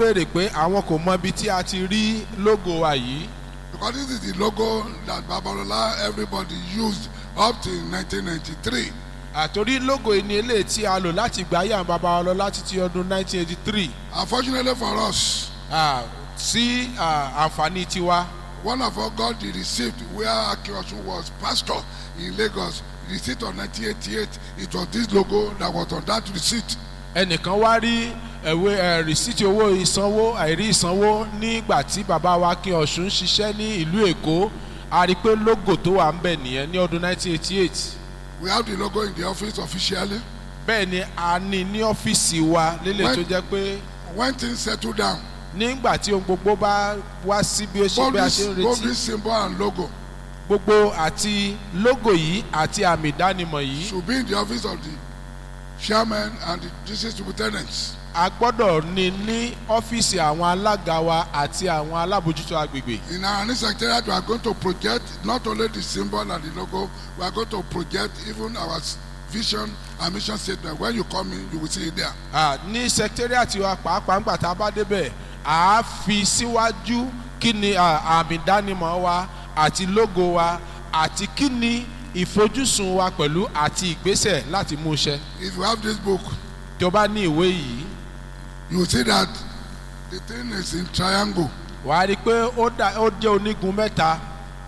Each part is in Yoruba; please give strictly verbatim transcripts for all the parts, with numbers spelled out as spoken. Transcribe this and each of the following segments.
béèrè pé àwọn kò mọ ibi tí a ti rí logo wa yìí. Because this is the logo that Babalola everybody used up till nineteen ninety-three. Àtorí logo yìí ni eléyìí tí a lò láti gbà yàn Babalọlá títí ọdún nineteen eighty-three. Unfortunately for us, sí àǹfààní tiwa. one of us got the receipt where Akinosun was pastor in Lagos. Receipt of nineteen eighty-eight. It was this logo that was on that receipt. Ẹnìkan wá rí ẹ̀wé rìsíìtì owó ìsanwó àìrí ìsanwó nígbà tí bàbá wa Akínọ̀sún ń ṣiṣẹ́ ní ìlú Èkó. A rí pé logo tó wà ń bẹ̀ nìyẹn ní ọdún nineteen eighty-eight. We have the logo in the office officially. Bẹ́ẹ̀ ni a ní ní ọ́fíìsì wa lélẹ̀ tó jẹ́ pé. When things settle down. Nígbà tí ohun gbogbo bá wá sí bí ó ṣe bí a ṣe ń retí. Both this symbol and logo. Gbogbo àti logo yìí àti àmì ìdánimọ̀ yìí. Should be in the office of the chairman and the district superintendents. A gbọ́dọ̀ ní ní ọ́fíìsì àwọn alága wa àti àwọn alábòjútó agbègbè. In our new secretariat, we are going to project not only the symbol and the logo, we are going to project even our vision and mission statement. When you come in, you will see it there. Ní secretariat wa pàápàá ńgbà tá a bá débẹ̀, a fi síwájú kí ni àmì ìdánimọ̀ wa àti logo wa àti kí ni ìfojúsùn wa pẹ̀lú àti ìgbésẹ̀ láti mú iṣẹ́. If you have this book, tí o bá ní ìwé yìí, you will see that the thing is in triangle. Wàá rí i pé ó jẹ́ onígun mẹ́ta.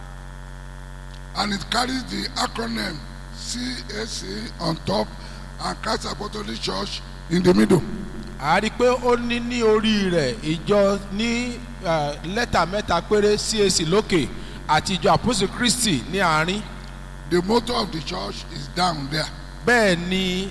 And it carries the acronym C A C on top and Christ Apostolic Church in the middle. A rí i pé ó ní ní orí rẹ̀ ìjọ ní lẹ́tà mẹ́ta péré C A C lókè àti ìjọ Apostle Christi ní àárín. The motto of the church is down there. Bẹ́ẹ̀ ni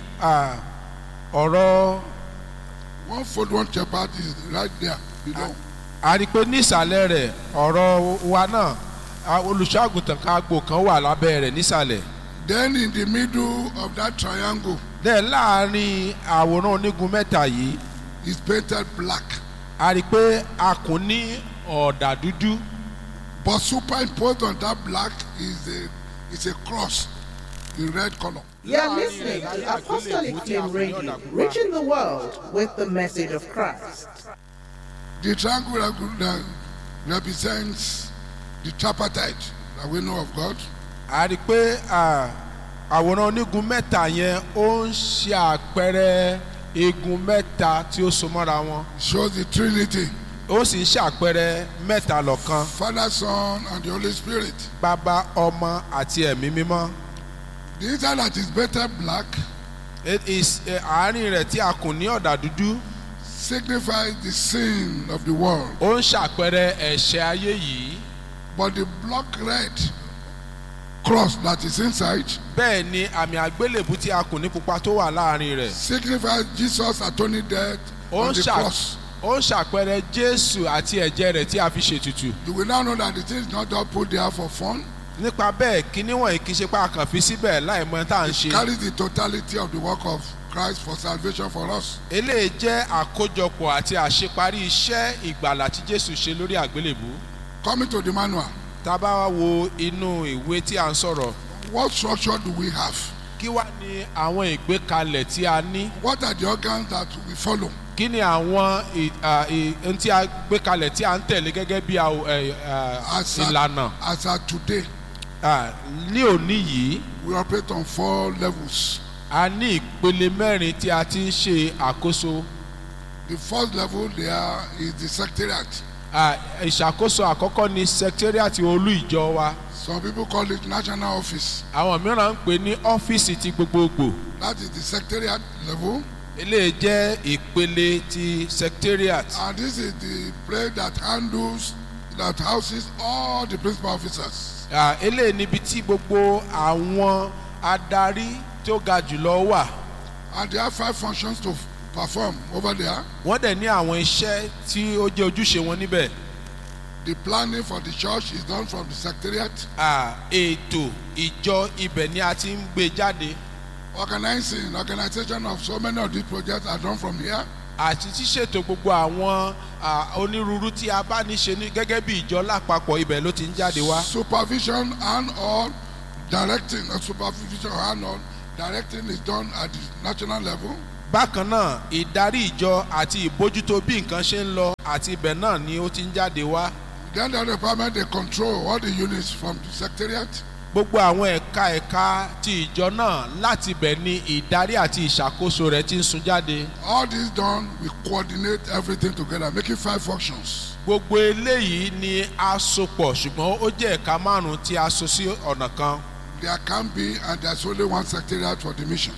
ọ̀rọ̀. One fold, one shepherd is right there below. A rí i pé ní ìsàlẹ̀ rẹ̀ ọ̀rọ̀ wa náà olùṣọ́àgùntàn kágbó kan wà lábẹ́ rẹ̀ nísàlẹ̀. Then in the middle of that triangle. Then láàárín àwòrán onígun mẹ́ta yìí. Is painted black. A rí i pé a kùn ní ọ̀dà dúdú. But superimposed on that black is a is a cross in red color. You are listening to Apostolic Flame Radio, reaching the world with the message of Christ. The triangle represents the tripartite that we know of God. A rí i pé àwòrán onígun mẹ́ta yẹn ó ń ṣe àpẹẹrẹ igun mẹ́ta tí ó so mọ́ra wọn. Shows the Trinity. Ó sì ń ṣàpẹẹrẹ mẹ́ta lọ́kan. Father, Son, and the Holy Spirit. Bàbá, ọmọ àti ẹ̀mí mímọ́. The inside that is better black. It is àárín rẹ̀ tí a kùn ní ọ̀dà dúdú. Signifies the sin of the world. Ó ń ṣàpẹẹrẹ ẹ̀ṣẹ̀ ayé yìí. But the block red cross that is inside. Bẹ́ẹ̀ ni àmì àgbélébù tí a kùn ní pupa tó wà láàárín rẹ̀. Signifies Jesus' atoning death on the cross. Ó ń ṣàpẹẹrẹ Jésù àti ẹ̀jẹ̀ rẹ̀ tí a fi ṣètùtù. You will now know that the thing is not just put there for fun. Nípa bẹ́ẹ̀ kíní wọ̀nyí kì í ṣe pé a kàn fi síbẹ̀ láì mọ tá à ń ṣe. It carries the totality of the work of Christ for salvation for us. Eléyìí jẹ́ àkójọpọ̀ àti àṣeparí iṣẹ́ ìgbàlà tí Jésù ṣe lórí àgbélébù. Coming to the manual. Tá a bá wo inú ìwé tí a ń sọ̀rọ̀. What structure do we have? Kí wá ni àwọn ìgbékalẹ̀ tí a ní? What are the organs that we follow? Kí ni àwọn ohun tí a gbé kalẹ̀ tí a ń tẹ̀lé gẹ́gẹ́ bí ìlànà? As at today. Ní òní yìí. We operate on four levels. A ní ìpele mẹ́rin tí a ti ń ṣe àkóso. The first level there is the secretariat. Ìṣàkóso àkọ́kọ́ ni secretariat olú ìjọ wa. Some people call it national office. Àwọn mìíràn ń pè ní ọ́fíìsì ti gbogbogbò. That is the secretariat level. Eléyìí jẹ́ ìpele ti secretariat. And this is the place that handles that houses all the principal officers. Eléyìí níbi tí gbogbo àwọn adarí tó ga jùlọ wà. And they have five functions to perform over there. Wọ́n dẹ̀ ní àwọn iṣẹ́ tí ó jẹ́ ojúṣe wọn níbẹ̀. The planning for the church is done from the secretariat. Ètò ìjọ ibẹ̀ ni a ti ń gbé jáde. Organizing, organization of so many of these projects are done from here. Àti ṣíṣètò gbogbo àwọn onírúurú tí a bá ní ṣe ní gẹ́gẹ́ bí ìjọ lápapọ̀ ibẹ̀ ló ti ń jáde wá. Supervision and all directing, uh, supervision and all directing is done at the national level. bákan náà ìdarí ìjọ àti ìbójútó bí nǹkan ṣe ń lọ àti ibẹ̀ náà ni ó ti ń jáde wá. Then the department they control all the units from the secretariat. Gbogbo àwọn ẹ̀ka ẹ̀ka ti ìjọ náà láti ibẹ̀ ni ìdarí àti ìṣàkóso rẹ̀ ti ń sun jáde. All this done, we coordinate everything together, making five functions. Gbogbo eléyìí ni a so pọ̀ ṣùgbọ́n ó jẹ́ ẹ̀ka márùn-ún tí a so sí ọ̀nà kan. There can be, and there's only one secretariat for the mission.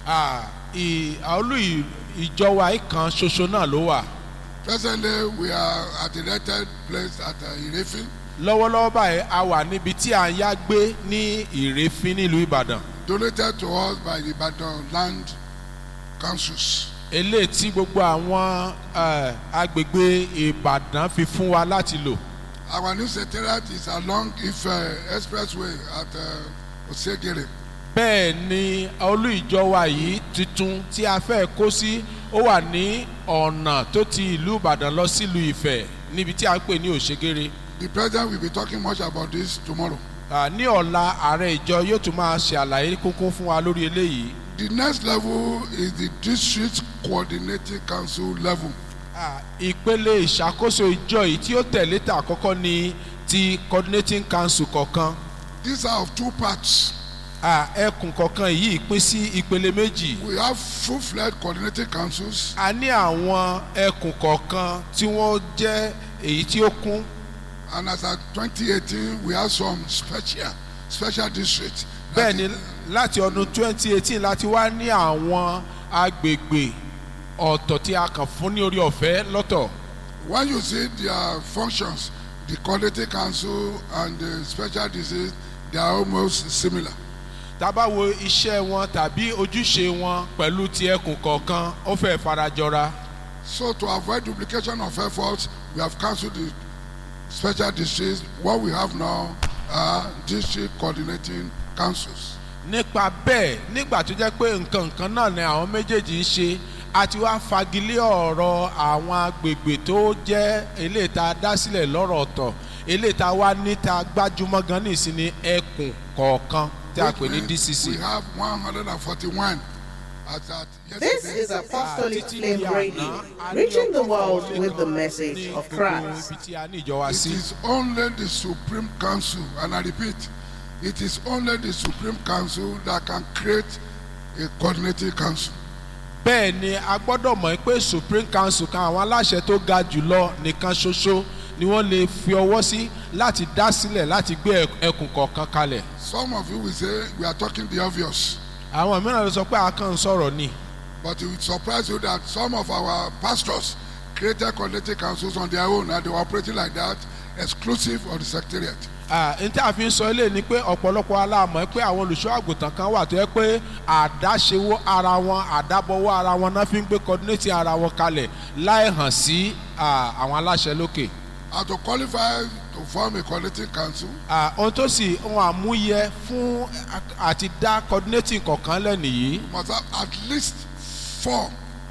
Olú ìjọ wa kan ṣoṣo náà ló wà. Presently, we are at the rented place at uh, Irefin. Lọ́wọ́lọ́wọ́ báyìí a wà níbi tí à ń yá gbé ní Ìrèfín nílùú Ìbàdàn. Donated to us by the Ibadan land councils. Eléyìí tí gbogbo àwọn agbègbè Ìbàdàn fi fún wa láti lò. Our new secretariat is along Ife Expressway at uh, Osegere. Bẹ́ẹ̀ ni olú ìjọ wa yìí tuntun tí a fẹ́ kó sí ó wà ní ọ̀nà tó ti ìlú Ìbàdàn lọ sílùú Ifẹ̀ níbi tí a ń pè ní Òṣègèrè. The president will be talking much about this tomorrow. Ní ọ̀la ààrẹ ìjọ yóò tún máa ṣe àlàyé kúnkún fún wa lórí eléyìí. The next level is the district coordinating council level. Ìpele ìṣàkóso ìjọ yìí tí ó tẹ̀lé tà àkọ́kọ́ ni ti coordinating council kọ̀ọ̀kan. These are of two parts. Ẹkùn kọ̀ọ̀kan yìí pín sí ìpele méjì. We have full-fledged coordinating councils. A ní àwọn ẹkùn kọ̀ọ̀kan tí wọ́n jẹ́ èyí tí ó kún. And as at twenty eighteen, we have some special special districts. Bẹ́ẹ̀ni láti ọdún twenty eighteen láti wá ní àwọn agbègbè ọ̀tọ̀ tí a kàn fún ní orí ọ̀fẹ́ lọ́tọ̀. When you see their functions, the coordinating council and the special districts, they are almost similar. Tá bá wo iṣẹ́ wọn tàbí ojúṣe wọn pẹ̀lú ti ẹkùn kọ̀ọ̀kan ó fẹ́ farajọra. So to avoid duplication of efforts, we have cancelled the special districts. What we have now are district coordinating councils. Nípa bẹ́ẹ̀ nígbà tó jẹ́ pé nǹkan nǹkan náà ni àwọn méjèèjì ń ṣe a ti wá fagilé ọ̀rọ̀ àwọn agbègbè tó jẹ́ eléyìí tá a dá sílẹ̀ lọ́rọ̀ ọ̀tọ̀ eléyìí tá a wá níta gbájúmọ́ gan ní ìsinmi ẹkùn kọ̀ọ̀kan tí a pè ní D C C. We have one hundred forty-one. This is Apostolic Flame Radio, reaching the world with the message of Christ. It is only the Supreme Council, and I repeat, it is only the Supreme Council that can create a coordinating council. Bẹ́ẹ̀ ni a gbọ́dọ̀ mọ̀ pé Supreme Council kan àwọn aláṣẹ tó ga jùlọ nìkan ṣoṣo ni wọ́n lè fi ọwọ́ sí láti dá sílẹ̀ láti gbé ẹkùn kọ̀ọ̀kan kalẹ̀. Some of you will say we are talking the obvious. Àwọn mìíràn ló sọ pé a kàn ń sọ̀rọ̀ ni. But it will surprise you that some of our pastors created coordinating councils on their own and they were operating like that, exclusive of the secretariat. N tí a fi ń sọ ilé ni pé ọ̀pọ̀lọpọ̀ aláàmọ́ pé àwọn olùṣọ́ àgùntàn kan wà tó yẹ pé àdáṣewó ara wọn àdábọ̀wọ́ ara wọn náà fi ń gbé coordinating ara wọn kalẹ̀ láì hàn sí àwọn aláṣẹ lókè. And to qualify to form a coordinating council. Ohun tó sì ohun àmúyẹ fún àti dá coordinating kọ̀ọ̀kan lẹ́nìí. You must have at least four,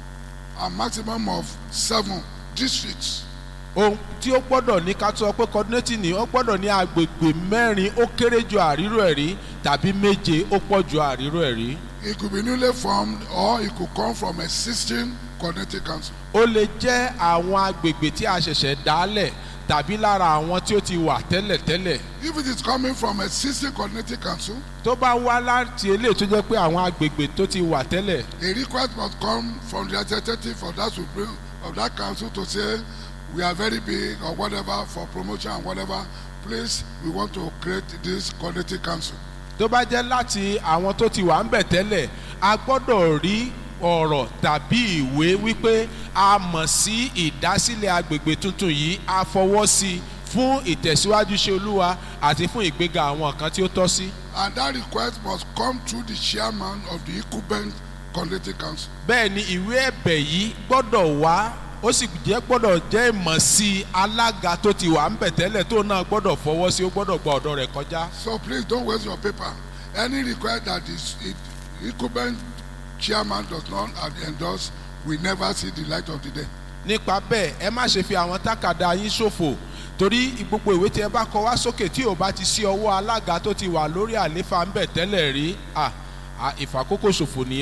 a maximum of seven districts. Ohun tí ó gbọ́dọ̀ ní ká tó sọ pé coordinating ni ó gbọ́dọ̀ ní agbègbè mẹ́rin ó kéré ju àríró ẹ̀rí tàbí méje ó pọ̀ ju àríró ẹ̀rí. It could be newly formed or it could come from existing coordinating council. Ó lè jẹ́ àwọn agbègbè tí a ṣẹ̀ṣẹ̀ dálẹ̀ tàbí lára àwọn tí ó ti wà tẹ́lẹ̀tẹ́lẹ̀. If it is coming from existing coordinating council. Tó bá wá láti eléyìí tó jẹ́ pé àwọn agbègbè tó ti wà tẹ́lẹ̀. A request must come from the representative of that supreme of that council to say we are very big or whatever for promotion and whatever. Please, we want to create this coordinating council. Tó bá jẹ́ láti àwọn tó ti wà ń bẹ̀ tẹ́lẹ̀ a gbọ́dọ̀ rí ọ̀rọ̀ tàbí ìwé wípé a mọ̀ sí ìdásílẹ̀ agbègbè tuntun yìí a fọwọ́ sí fún ìtẹ̀síwájú iṣẹ́ Olúwa àti fún ìgbéga àwọn kan tí ó tọ́ sí. And that request must come through the chairman of the incumbent coordinating council. Bẹ́ẹ̀ ni ìwé ẹ̀bẹ̀ yìí gbọ́dọ̀ wá ó sì jẹ́ gbọ́dọ̀ jẹ́ ìmọ̀ sí alága tó ti wà ń bẹ̀ tẹ́lẹ̀ tó náà gbọ́dọ̀ fọwọ́ sí ó gbọ́dọ̀ gba ọ̀dọ̀ rẹ̀ kọjá. So please don't waste your paper. Any request that is incumbent chairman does not endorse will never see the light of the day. Nípa bẹ́ẹ̀ ẹ má ṣe fi àwọn tákàdá yín ṣòfò torí gbogbo ìwé tí ẹ bá kọ wá sókè tí ò bá ti sí ọwọ́ alága tó ti wà lórí àléfà ń bẹ̀ tẹ́lẹ̀ rí ìfàkókò ṣòfò nìyẹn.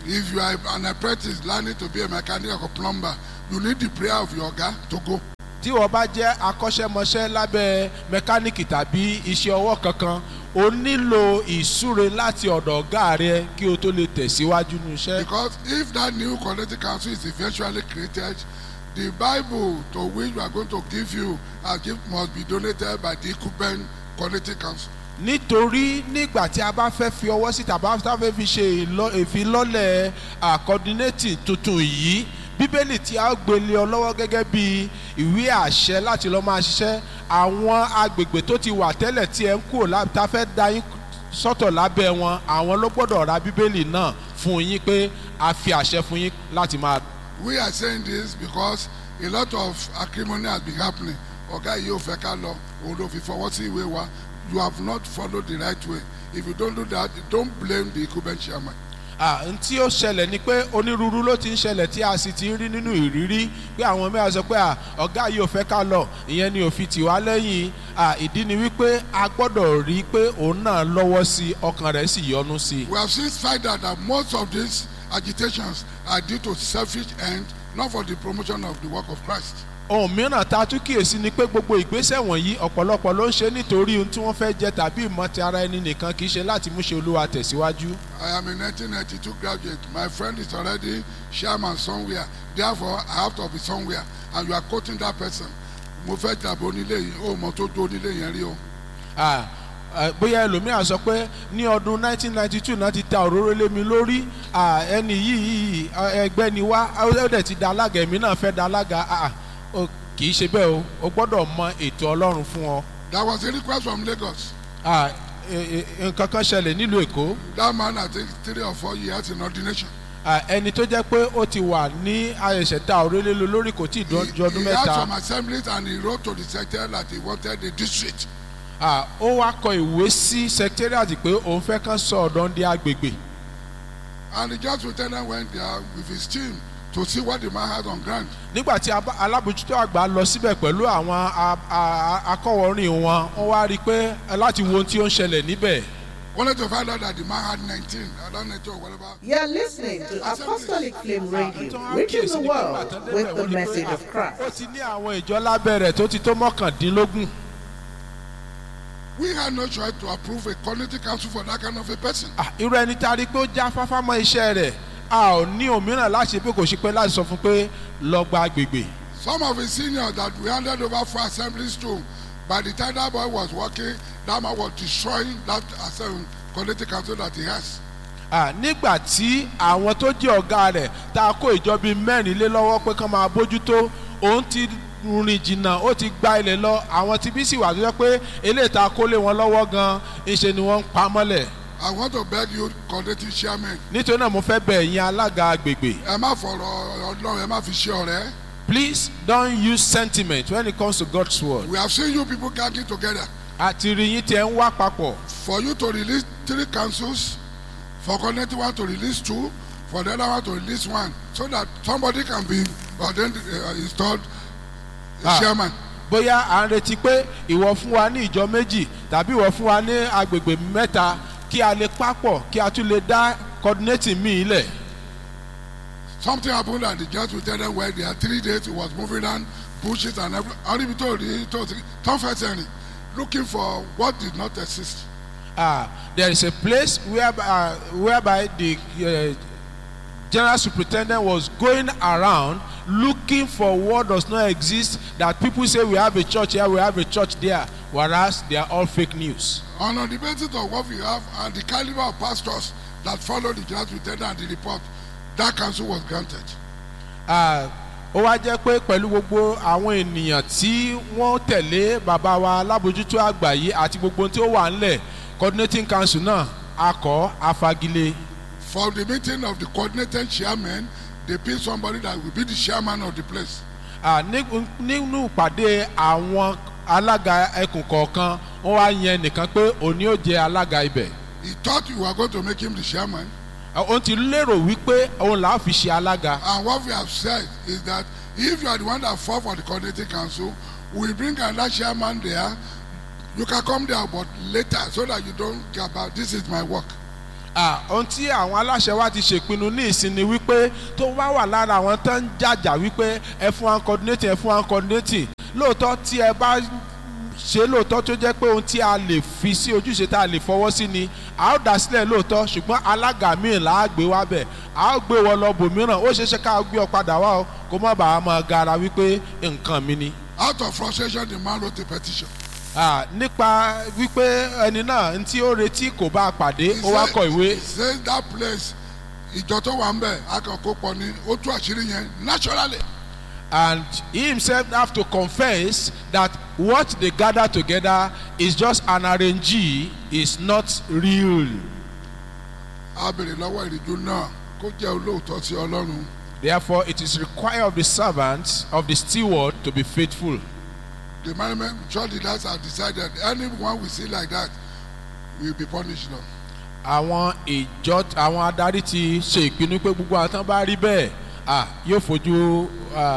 If you are an apprentice learning to be a mechanic or a plumber, you need the prayer of your guy to go. tí wọ́n bá jẹ́ akọ́ṣẹ́mọṣẹ́ lábẹ́ mẹkáníìkì tàbí iṣẹ́ ọwọ́ kankan o nílò ìsúre láti ọ̀dọ̀ ọ̀gá rẹ kí o tó lè tẹ̀síwájú ní iṣẹ́. Because if that new quality council is eventually created, the Bible to which we are going to give you as gift must be donated by the Ikuben Quality Council. nítorí nígbà tí a bá fẹ́ fi ọwọ́ sí tàbí a fẹ́ fi ṣe ìfilọ́lẹ̀ coordinating tuntun yìí bíbélì tí a gbélé ọ lọ́wọ́ gẹ́gẹ́ bí ìwé àṣẹ láti lọ́ọ́ máa ṣiṣẹ́ àwọn agbègbè tó ti wà tẹ́lẹ̀ tí ẹ ń kúrò láti tá a fẹ́ da yín sọ́tọ̀ lábẹ́ wọn àwọn ló gbọ́dọ̀ ra bíbélì náà fún yín pé a fi àṣẹ fún yín láti máa. We are saying this because a lot of acrimony has been happening. Ọ̀gá yìí ò fẹ́ ká lọ òun ló fi fọwọ́ sí ìwé wa. You have not followed the right way. If you don't do that, don't blame the Ikuben chairman. Ah, n tí ó ṣẹlẹ̀ ni pé onírúurú ló ti ń ṣẹlẹ̀ tí a sì ti ń rí nínú ìrírí pé àwọn mẹ́ta sọ pé ọ̀gá yìí ò fẹ́ ká lọ ìyẹn ni òfin tiwa lẹ́yìn ìdí ni wípé a gbọ́dọ̀ rí i pé òun náà lọ́wọ́ sí ọkàn rẹ̀ sì yọ́nú sí i. We have since found out that most of these agitations are due to selfish end, not for the promotion of the work of Christ. ohun mìíràn tá a tún kíyèsí ni pé gbogbo ìgbésẹ̀ wọ̀nyí ọ̀pọ̀lọpọ̀ ló ń ṣe nítorí ohun tí wọ́n fẹ́ jẹ tàbí ìmọ̀ ti ara ẹni nìkan kì í ṣe láti mú ṣe Olúwa tẹ̀síwájú. I am a nineteen ninety-two graduate. My friend is already chairman somewhere. Therefore, I have to be somewhere. And you are quoting that person. Mo fẹ́ tàbí onílé yìí, ó mọ tó jó onílé yẹn rí o. bóyá ẹlòmíràn sọ pé ní ọdún nineteen ninety-two náà ti ta òróró lé mi lórí ẹni yìí ẹgbẹ́ ni wá ó dẹ̀ ti da alága èmi náà fẹ́ da alága kì í ṣe bẹ́ẹ̀ o o gbọ́dọ̀ mọ ètò Ọlọ́run fún ọ. There was a request from Lagos. nǹkan kan ṣẹlẹ̀ nílùú Èkó. That man I think three or four years in ordination. ẹni tó jẹ́ pé ó ti wà ní àyẹ̀ṣẹ̀ ta òróró lé lórí kò tí ì ju ọdún mẹ́ta. He had some assemblies and he wrote to the secretary that he wanted a district. ó wá kọ ìwé sí secretariat pé òun fẹ́ kàn sọ ọ̀dọ́ ndí agbègbè. And the judge lieutenant went there with his team to see what the man had on ground. nígbà tí alábòjútó àgbà lọ síbẹ̀ pẹ̀lú àwọn akọ̀wọ́rìn wọn wọ́n wá rí i pé láti wo ohun tí ó ń ṣẹlẹ̀ níbẹ̀. Only to find out that the man had nineteen. I don't know or whatever. You are listening to Apostolic Flame Radio, reaching the world with the message of Christ. ó ti ní àwọn ìjọ lábẹ́ rẹ̀ tó ti tó mọ́kàndínlógún. We had no choice to approve a community council for that kind of a person. irú ẹni tá a rí pé ó já fáfá mọ́ iṣẹ́ rẹ̀ a ò ní òmíràn láti ṣe pé kò sí pé láti sọ fún pé lọ gba agbègbè. Some of his seniors that we handed over for assemblies to, by the time that boy was working, that man was destroying that community council that he has. nígbà tí àwọn tó jẹ́ ọ̀gá rẹ̀ tá a kó ìjọ bíi mẹ́rin lé lọ́wọ́ pé kán máa bójútó òun ti rìn jìnnà ó ti gba ilẹ̀ lọ àwọn tí bí sì wà tó jẹ́ pé eléyìí tá a kó lé wọn lọ́wọ́ gan-an ìṣe ni wọ́n ń pa mọ́lẹ̀. I want to beg you, coordinating chairman. nítorí náà mo fẹ́ bẹ̀ ẹ̀yin alága agbègbè. ẹ má fọ̀rọ̀ Ọlọ́run ẹ má fi ṣe ọ̀rẹ́. Please don't use sentiment when it comes to God's word. We have seen you people gathering together. àti rí yín tí ẹ ń wá papọ̀. For you to release three councils, for coordinating one to release two, for the other one to release one, so that somebody can be ordained, uh, installed Ah. chairman. bóyá à ń retí pé ìwọ fún wa ní ìjọ méjì tàbí ìwọ fún wa ní agbègbè mẹ́ta kí a lè papọ̀ kí a tún lè dá coordinating míì lẹ̀. Something happened at the church with them where there are three days he was moving around bushes and everything. I already told you, told you, Tom Fetcheni, looking for what did not exist. Ah, there is a place whereby, uh, whereby the uh, general superintendent was going around looking for what does not exist, that people say we have a church here, we have a church there, whereas they are all fake news. And on the basis of what we have and the caliber of pastors that follow the general superintendent and the report, that council was granted. ó wá jẹ́ pé pẹ̀lú gbogbo àwọn ènìyàn tí wọ́n tẹ̀lé bàbá wa alábòjútó àgbà yìí àti gbogbo tí ó wà ńlẹ̀ coordinating council náà akọ afagilé. For the meeting of the coordinating chairman, they pick somebody that will be the chairman of the place. nínú ìpàdé àwọn alága ẹkùn kọ̀ọ̀kan wọ́n wá yan nìkan pé òní ó jẹ́ alága ibẹ̀. He thought you were going to make him the chairman. òun ti lérò wípé òun là á fi ṣe alága. And what we have said is that if you are the one that fought for the coordinating council, we bring another chairman there. You can come there, but later, so that you don't care about this is my work. Ah, ohun tí àwọn aláṣẹ wa ti ṣèpinnu ní ìsinmi wípé tó bá wà lára àwọn tó ń jàjà wípé ẹ fún wa coordinating ẹ fún wa coordinating lóòótọ́ tí ẹ bá ṣe lóòótọ́ tó jẹ́ pé ohun tí a lè fi sí ojúṣe tá a lè fọwọ́ sí ni a ó dá sílẹ̀ lóòótọ́ ṣùgbọ́n alága míì là á gbé wá bẹ̀ a ó gbé wọ lọ bòmíràn ó ṣeé ṣe ká gbé ọ padà wá o kó má bàa máa gara wípé nǹkan mi ni. Out of frustration, the man wrote a petition. Ah, nípa wípé ẹni náà ntí ó retí kò bá a pàdé ó wá kọ ìwé. He says that place ìjọ tó wà ń bẹ̀ akọ̀kọ̀ pọ̀ ni ó tú àṣírí yẹn naturally. And he himself have to confess that what they gather together is just an arrangee, is not real. A béèrè lọ́wọ́ ìrìjú náà kó jẹ́ olóòótọ́ sí Ọlọ́run. Therefore, it is required of the servants of the steward to be faithful. The management church leaders have decided anyone we see like that will be punished. No? Àwọn ìjọ àwọn adarí ti ṣe ìpinnu pé gbogbo àwọn tán bá rí bẹ́ẹ̀ ah yóò fojú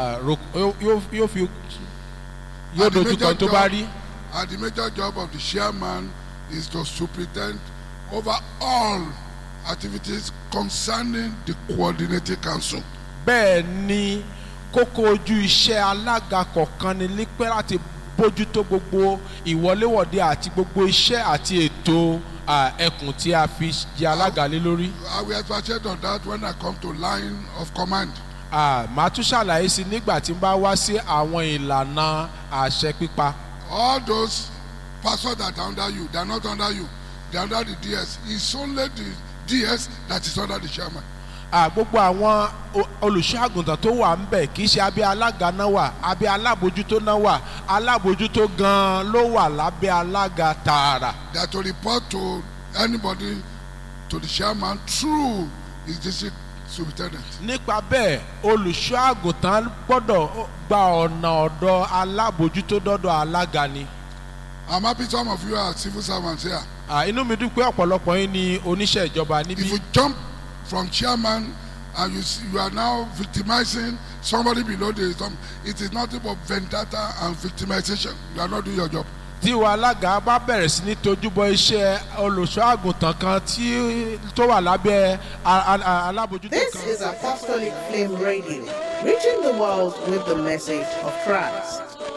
yóò fi yóò dojú kan tó bá rí. And the major job of the chairman is to superintend over all activities concerning the coordinating council. Bẹ́ẹ̀ ni kókó ojú iṣẹ́ alága kọ̀ọ̀kan ni lípẹ́ láti bójútó gbogbo ìwọléwọ̀de àti gbogbo iṣẹ́ àti ètò ẹkùn tí a fi jẹ alága lé lórí. I will expatiate on that when I come to line of command. Màá tún ṣàlàyé sí nígbà tí n bá wá sí àwọn ìlànà àṣẹ pípa. All those pastors that are under you, they are not under you. They are under the D S. It's only the D S that is under the chairman. Gbogbo àwọn olùṣọ́ àgùntàn tó wà ń bẹ̀ kì í ṣe abẹ́ alága náà wà abẹ́ alábòjútó náà wà alábòjútó gan-an ló wà lábẹ́ alága tààrà. That to report to anybody to the chairman through his district superintendent. Nípa bẹ́ẹ̀ olùṣọ́ àgùntàn gbọ́dọ̀ gba ọ̀nà ọ̀dọ̀ alábòjútó dọ́dọ̀ alága ni. I'm happy some of you are civil servants here. Inú mi dùn pé ọ̀pọ̀lọpọ̀ yín ni oníṣẹ́ ìjọba níbí. If you jump from chairman and you see, you are now victimizing somebody below the thumb, it is nothing but vendetta and victimization. You are not doing your job. Tí ìwà alága bá bẹ̀rẹ̀ sí ní tojúbọ iṣẹ́ olùṣọ́ àgùntàn kan tí tó wà lábẹ́ alábòjútó kan. This is Apostolic Flame Radio, reaching the world with the message of Christ.